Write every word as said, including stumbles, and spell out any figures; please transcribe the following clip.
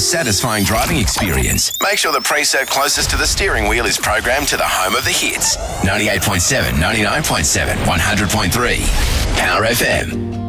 satisfying driving experience. Make sure the preset closest to the steering wheel is programmed to the home of the hits. ninety-eight point seven, ninety-nine point seven, one hundred point three. Power F M.